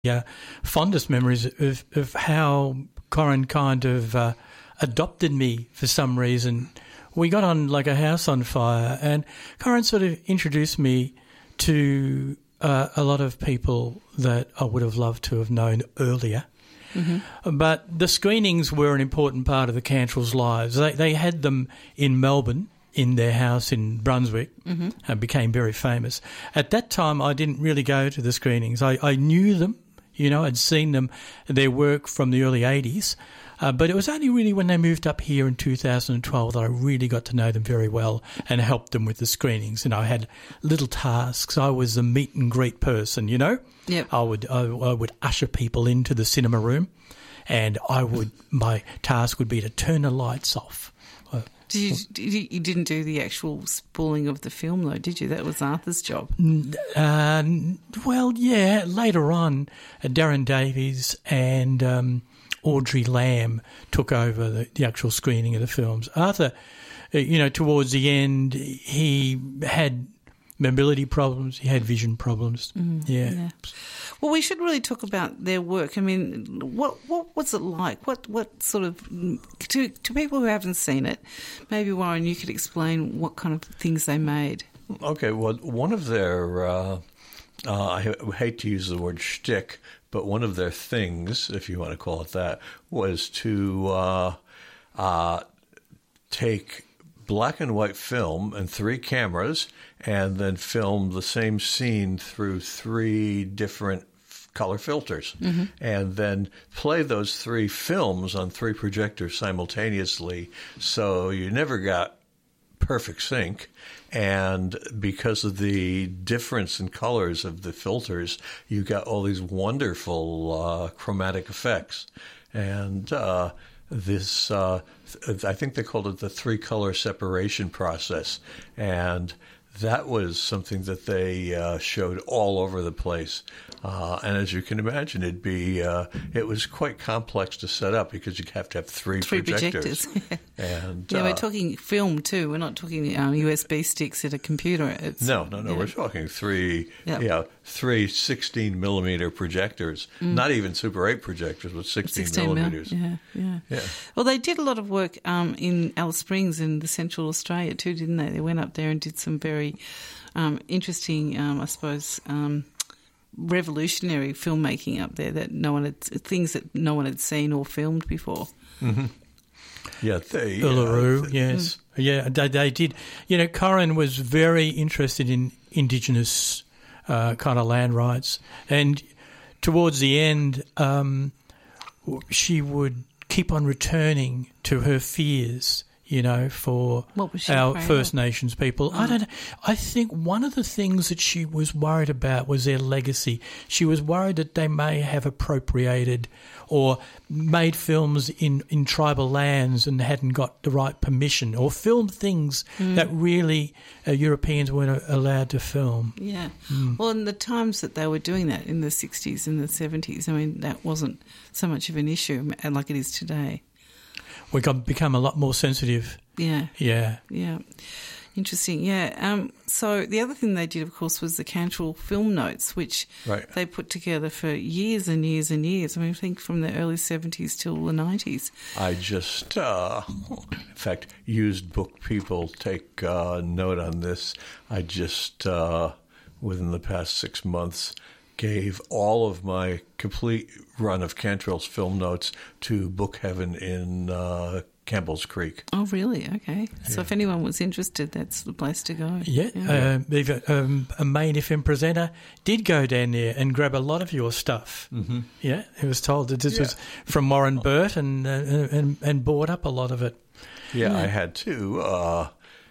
fondest memories of how Corin kind of adopted me for some reason. We got on like a house on fire, and Corin sort of introduced me to a lot of people that I would have loved to have known earlier. Mm-hmm. But the screenings were an important part of the Cantrells' lives. They had them in Melbourne, in their house in Brunswick, mm-hmm. and became very famous. At that time, I didn't really go to the screenings. I knew them, I'd seen them, their work from the early 80s, but it was only really when they moved up here in 2012 that I really got to know them very well and helped them with the screenings. I had little tasks. I was the meet and greet person, Yep. I would usher people into the cinema room, and my task would be to turn the lights off. You didn't do the actual spooling of the film, though, did you? That was Arthur's job. Well, yeah. Later on, Darren Davies and Audrey Lamb took over the actual screening of the films. Arthur, towards the end, he had mobility problems. He had vision problems. Yeah. Well, we should really talk about their work. I mean, what was it like? What sort of to people who haven't seen it? Maybe Warren, you could explain what kind of things they made. Okay. Well, one of their I hate to use the word shtick, but one of their things, if you want to call it that, was to take black and white film and 3 cameras and then film the same scene through 3 different color filters, mm-hmm. and then play those 3 films on 3 projectors simultaneously, so you never got perfect sync. And because of the difference in colors of the filters, you got all these wonderful chromatic effects. And this, I think they called it the 3-color separation process. And that was something that they showed all over the place. And as you can imagine, it was quite complex to set up because you have to have 3 projectors. And we're talking film too. We're not talking USB sticks at a computer. No. We're talking 3 16 millimeter projectors. Not even Super 8 projectors, but 16 millimeters. Yeah. Well, they did a lot of work in Alice Springs in the Central Australia too, didn't they? They went up there and did some very interesting, I suppose, revolutionary filmmaking up there things that no one had seen or filmed before. Mm-hmm. Yeah, Uluru, yes. Yeah, they did. Corin was very interested in Indigenous kind of land rights, and towards the end, she would keep on returning to her fears, for our First Nations people. I don't know. I think one of the things that she was worried about was their legacy. She was worried that they may have appropriated or made films in tribal lands and hadn't got the right permission, or filmed things that really Europeans weren't allowed to film. Yeah. Well, in the times that they were doing that, in the 60s and the 70s, I mean, that wasn't so much of an issue like it is today. We become a lot more sensitive. Yeah. Interesting, yeah. So the other thing they did, of course, was the Cantrell film notes, which they put together for years and years and years. I mean, I think from the early 70s till the 90s. I just, in fact, used book people take note on this. I just, within the past 6 months, gave all of my complete run of Cantrell's film notes to Book Heaven in Campbell's Creek. Oh, really? Okay. So if anyone was interested, that's the place to go. Yeah. A main FM presenter did go down there and grab a lot of your stuff. Mm-hmm. Yeah. He was told that this was from Warren Burt and bought up a lot of it. Yeah. I had to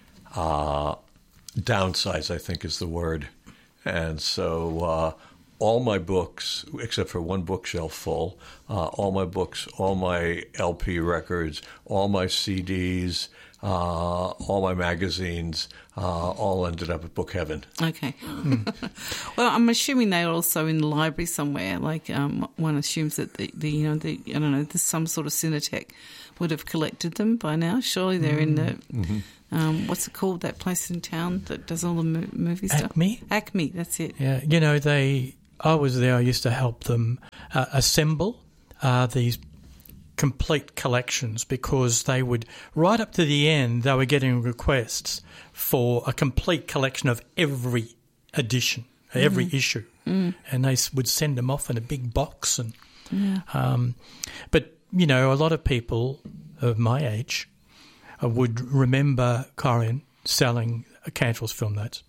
downsize, I think is the word. And so all my books, except for one bookshelf full, all my books, all my LP records, all my CDs, all my magazines, all ended up at Bookheaven. Okay. Well, I'm assuming they're also in the library somewhere. Like one assumes that the I don't know, there's some sort of Cinetech would have collected them by now. Surely they're in the what's it called? That place in town that does all the movie stuff. Acme. That's it. Yeah. I was there. I used to help them assemble these complete collections, because they would, right up to the end, they were getting requests for a complete collection of every edition, every issue, and they would send them off in a big box. And but a lot of people of my age would remember Corinne selling Cantrell's film notes.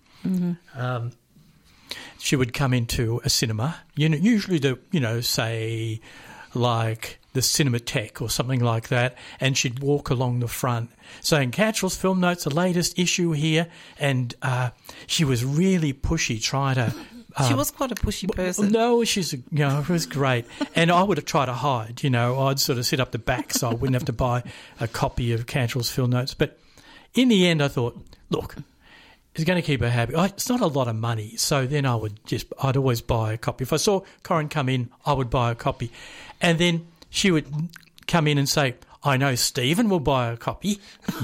She would come into a cinema, usually say like the Cinematheque or something like that, and she'd walk along the front saying, Cantrell's film notes, the latest issue here, and she was really pushy, trying to... she was quite a pushy person. No, it was great. And I would have tried to hide, I'd sort of sit up the back so I wouldn't have to buy a copy of Cantrell's film notes. But in the end, I thought, look, it's going to keep her happy. It's not a lot of money, so then I'd always buy a copy. If I saw Corinne come in, I would buy a copy. And then she would come in and say, I know Stephen will buy a copy.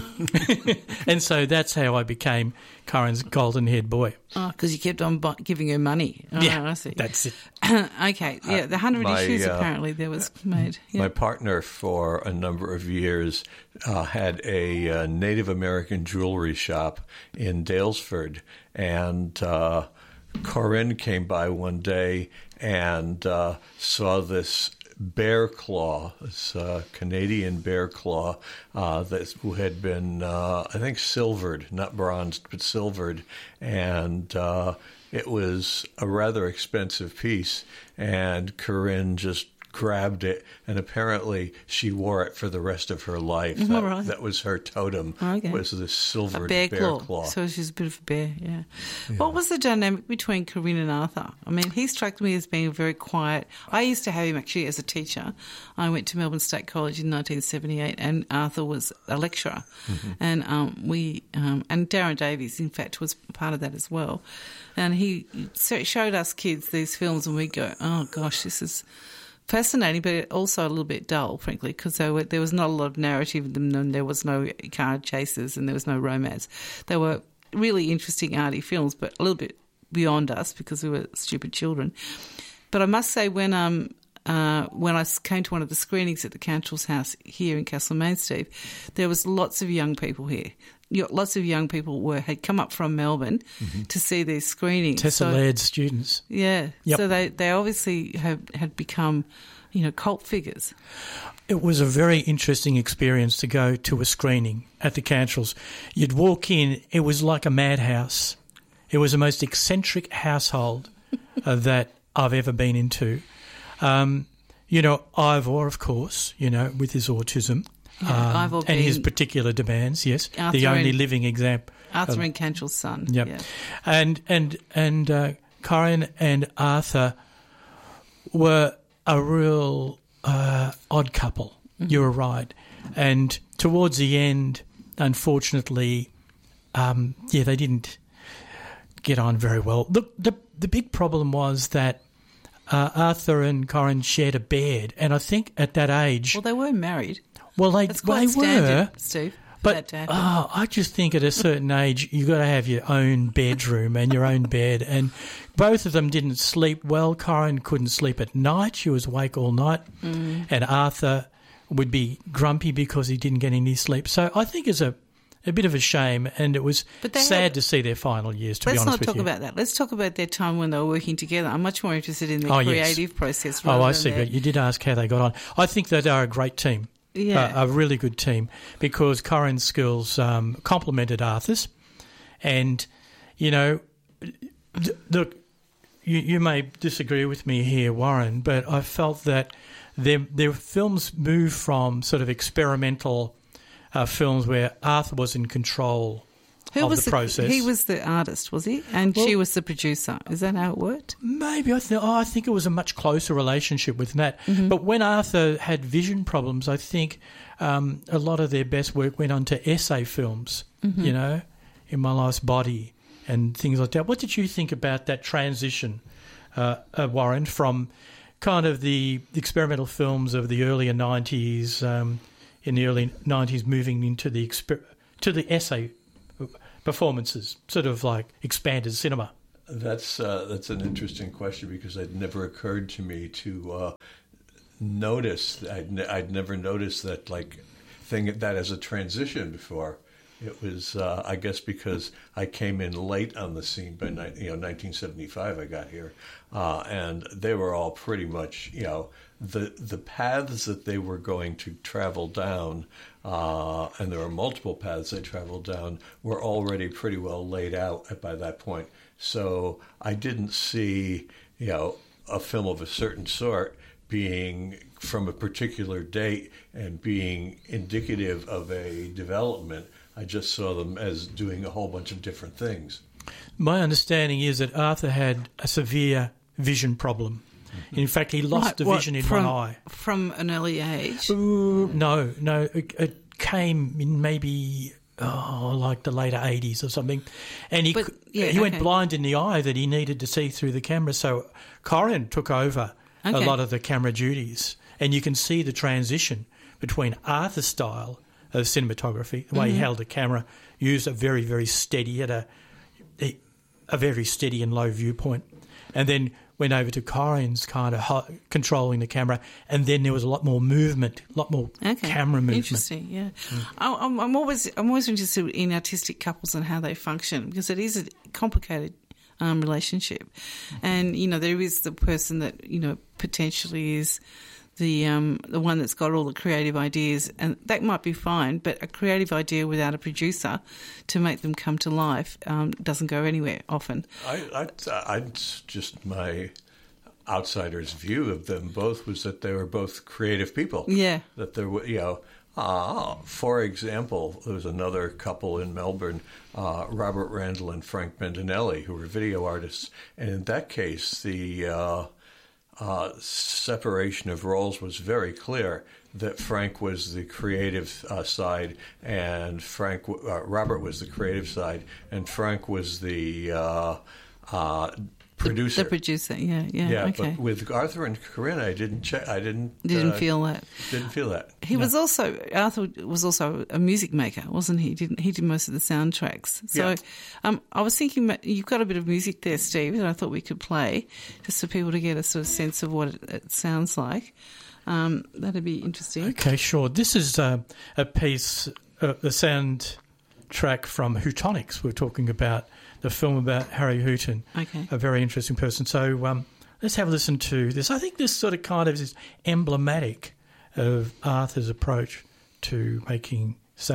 And so that's how I became Corinne's golden-haired boy. Oh, because you kept on giving her money. Oh, yeah, I see. That's it. Okay, yeah, the 100 issues apparently there was made. Yeah. My partner for a number of years had a Native American jewelry shop in Daylesford, and Corinne came by one day and saw this bear claw, this Canadian bear claw that had been, I think, silvered, not bronzed, but silvered. And it was a rather expensive piece. And Corinne just grabbed it, and apparently she wore it for the rest of her life. That was her totem, was this silvered bear claw. So she's a bit of a bear, yeah. What was the dynamic between Corinne and Arthur? I mean, he struck me as being very quiet. I used to have him actually as a teacher. I went to Melbourne State College in 1978, and Arthur was a lecturer. And and Darren Davies, in fact, was part of that as well. And he showed us kids these films, and we'd go, oh, gosh, this is fascinating, but also a little bit dull, frankly, because there was not a lot of narrative in them, and there was no car chases and there was no romance. They were really interesting, arty films, but a little bit beyond us because we were stupid children. But I must say, when I came to one of the screenings at the Cantrell's house here in Castlemaine, Steve, there was lots of young people here. Lots of young people had come up from Melbourne to see these screenings. Tessa Laird's students. Yeah. Yep. So they obviously had become, cult figures. It was a very interesting experience to go to a screening at the Cantrell's. You'd walk in, it was like a madhouse. It was the most eccentric household that I've ever been into. Ivor, of course, with his autism. Yeah, and his particular demands, yes. Arthur the only living example. Arthur and Cantrell's son. Yep. Yeah. And Corinne and Arthur were a real odd couple. You were right. And towards the end, unfortunately, they didn't get on very well. The big problem was that Arthur and Corinne shared a bed, and I think at that age... Well, they were married. Well, they were, Steve. But I just think at a certain age you've got to have your own bedroom and your own bed. And both of them didn't sleep well. Corinne couldn't sleep at night; she was awake all night, and Arthur would be grumpy because he didn't get any sleep. So I think it's a bit of a shame, and it was sad to see their final years. To be honest with you, let's not talk about that. Let's talk about their time when they were working together. I'm much more interested in their creative process. I see. But you did ask how they got on. I think that they're a great team. Yeah. A really good team, because Corinne's skills complemented Arthur's. And, look, you may disagree with me here, Warren, but I felt that their films moved from sort of experimental films where Arthur was in control the process. He was the artist, was he? And she was the producer. Is that how it worked? Maybe. I think it was a much closer relationship with that. Mm-hmm. But when Arthur had vision problems, I think a lot of their best work went on to essay films, you know, In My Life's Body and things like that. What did you think about that transition, Warren, from kind of the experimental films of the earlier 90s, in the early 90s, moving into the essay performances, sort of like expanded cinema? That's an interesting question, because it never occurred to me to notice. I'd never noticed that that as a transition before. It was, I guess, because I came in late on the scene. By 1975, I got here, and they were all pretty much, the paths that they were going to travel down, and there were multiple paths they traveled down, were already pretty well laid out by that point. So I didn't see, a film of a certain sort being from a particular date and being indicative of a development. I just saw them as doing a whole bunch of different things. My understanding is that Arthur had a severe vision problem. In fact, he lost the vision in one eye. From an early age? No. It came in maybe like the later 80s or something. And he went blind in the eye that he needed to see through the camera. So Corin took over a lot of the camera duties. And you can see the transition between Arthur's style of cinematography, the way he held the camera, used a very, very steady, at a very steady and low viewpoint, and then went over to Corin's kind of controlling the camera, and then there was a lot more movement, a lot more camera movement. Interesting, yeah. I'm always interested in artistic couples and how they function, because it is a complicated relationship, and there is the person that potentially is the one that's got all the creative ideas, and that might be fine, but a creative idea without a producer to make them come to life doesn't go anywhere often. I just, my outsider's view of them both was that they were both creative people. Yeah. That there were, for example, there was another couple in Melbourne, Robert Randall and Frank Bendinelli, who were video artists, and in that case, the separation of roles was very clear. That Frank was the creative side, and Robert was the creative side, and Frank was the producer. The producer, yeah. Okay. But with Arthur and Corinne, I didn't feel that. Didn't feel that. Arthur was also a music maker, wasn't he? He did most of the soundtracks. So I was thinking, you've got a bit of music there, Steve, that I thought we could play just for people to get a sort of sense of what it sounds like. That'd be interesting. Okay, sure. This is a piece, the soundtrack from Hootonics. We're talking about the film about Harry Hooton, a very interesting person. So let's have a listen to this. I think this sort of is emblematic of Arthur's approach to making